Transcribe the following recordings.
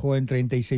bajó en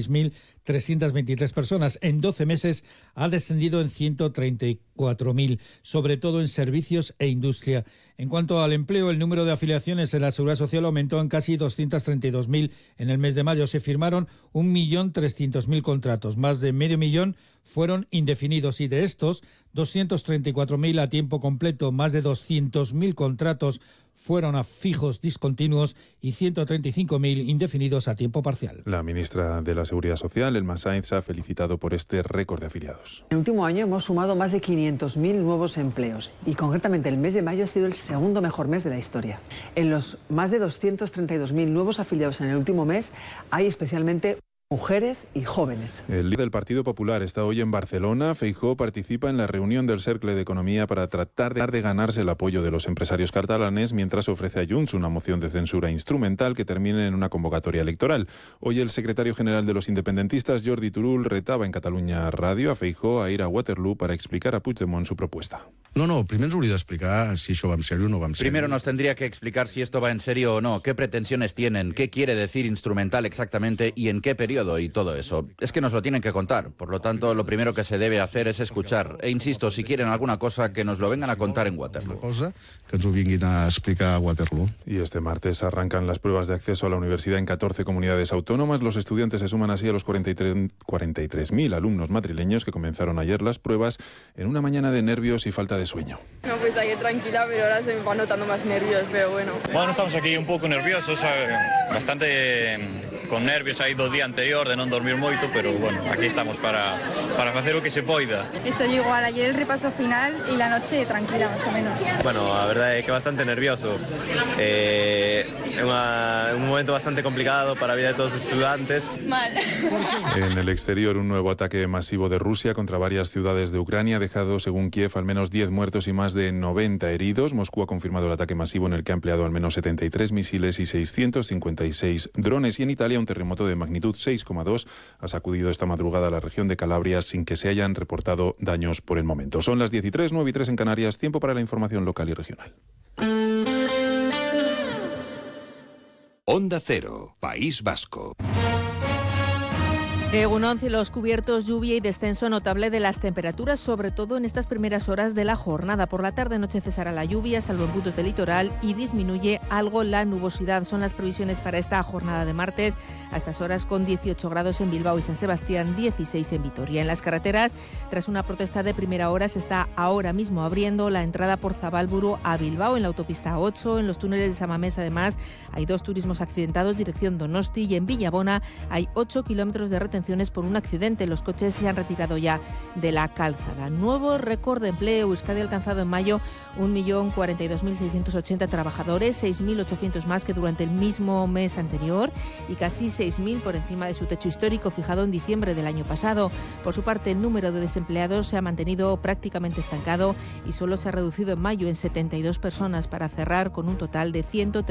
36.323 personas. En 12 meses ha descendido en 134.000, sobre todo en servicios e industria. En cuanto al empleo, el número de afiliaciones en la Seguridad Social aumentó en casi 232.000. En el mes de mayo se firmaron 1.300.000 contratos. Más de medio millón fueron indefinidos y de estos 234.000 a tiempo completo. Más de 200.000 contratos fueron a fijos discontinuos y 135.000 indefinidos a tiempo parcial. La ministra de la Seguridad Social, Elma Sainz, ha felicitado por este récord de afiliados. En el último año hemos sumado más de 500.000 nuevos empleos y concretamente el mes de mayo ha sido el segundo mejor mes de la historia. En los más de 232.000 nuevos afiliados en el último mes hay especialmente mujeres y jóvenes. El líder del Partido Popular está hoy en Barcelona. Feijóo participa en la reunión del Cercle de Economía para tratar de ganarse el apoyo de los empresarios catalanes, mientras ofrece a Junts una moción de censura instrumental que termine en una convocatoria electoral. Hoy el secretario general de los independentistas, Jordi Turull, retaba en Catalunya Radio a Feijóo a ir a Waterloo para explicar a Puigdemont su propuesta. No, primer ens hauria d'explicar si això va en serio o no va en serio. Primero nos tendría que explicar si esto va en serio o no, qué pretensiones tienen, qué quiere decir instrumental exactamente y en qué periodo y todo eso. Es que nos lo tienen que contar. Por lo tanto, lo primero que se debe hacer es escuchar. E insisto, si quieren alguna cosa, que nos lo vengan a contar en Waterloo. Una cosa que ens ho vinguin a explicar a Waterloo. Y este martes arrancan las pruebas de acceso a la universidad en 14 comunidades autónomas. Los estudiantes se suman así a los 43.000 alumnos madrileños que comenzaron ayer las pruebas en una mañana de nervios y falta de sueño. No, pues ayer tranquila, pero ahora se me van notando más nervios, pero bueno. Bueno, estamos aquí un pouco nerviosos, bastante con nervios aí do día anterior de non dormir moito, pero bueno, aquí estamos para facer o que se poida. Eso yo igual, ayer el repaso final y la noche tranquila, más o menos. Bueno, a verdade é que bastante nervioso. É un momento bastante complicado para a vida de todos os estudantes. Mal. En el exterior, un nuevo ataque masivo de Rusia contra varias ciudades de Ucrania ha dejado, según Kiev, al menos 10 muertos y más de 90 heridos. Moscú ha confirmado el ataque masivo en el que ha empleado al menos 73 misiles y 656 drones. Y en Italia, un terremoto de magnitud 6,2 ha sacudido esta madrugada la región de Calabria sin que se hayan reportado daños por el momento. Son las 10:03, 9:03 en Canarias. Tiempo para la información local y regional. Onda Cero, País Vasco. Egunon, cielos cubiertos, lluvia y descenso notable de las temperaturas, sobre todo en estas primeras horas de la jornada. Por la tarde-noche cesará la lluvia, salvo en puntos del litoral, y disminuye algo la nubosidad. Son las previsiones para esta jornada de martes. A estas horas con 18 grados en Bilbao y San Sebastián, 16 en Vitoria. En las carreteras, tras una protesta de primera hora, se está ahora mismo abriendo la entrada por Zabalburu a Bilbao en la autopista 8. En los túneles de Samamés, además, hay 2 turismos accidentados, dirección Donosti, y en Villabona hay 8 kilómetros de retenciones por un accidente. Los coches se han retirado ya de la calzada. Nuevo récord de empleo. Euskadi ha alcanzado en mayo 1.042.680 trabajadores, 6.800 más que durante el mismo mes anterior y casi 6.000 por encima de su techo histórico fijado en diciembre del año pasado. Por su parte, el número de desempleados se ha mantenido prácticamente estancado y solo se ha reducido en mayo en 72 personas para cerrar con un total de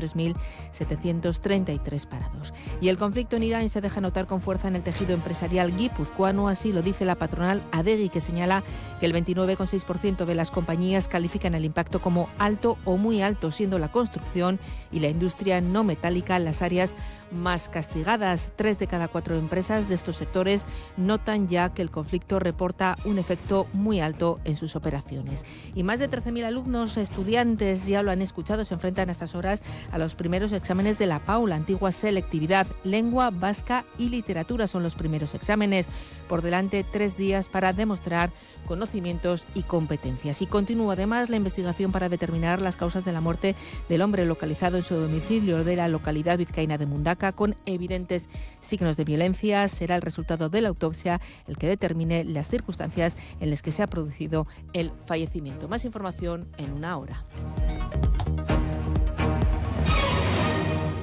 103.733 parados. Y el conflicto en Irán se deja notar con fuerza en el tejido empresarial guipuzcoano, así lo dice la patronal Adegi, que señala que el 29,6% de las compañías califican el impacto como alto o muy alto, siendo la construcción y la industria no metálica las áreas más castigadas. 3 de cada 4 empresas de estos sectores notan ya que el conflicto reporta un efecto muy alto en sus operaciones. Y más de 13.000 alumnos, estudiantes, ya lo han escuchado, se enfrentan a estas horas a los primeros exámenes de la PAU, la antigua selectividad. Lengua vasca y literatura son los primeros exámenes. Por delante 3 días para demostrar conocimientos y competencias. Y continúa además la investigación para determinar las causas de la muerte del hombre localizado en su domicilio de la localidad vizcaína de Mundaca con evidentes signos de violencia. Será el resultado de la autopsia el que determine las circunstancias en las que se ha producido el fallecimiento. Más información en una hora.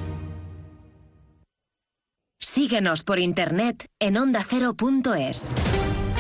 Síguenos por internet en ondacero.es.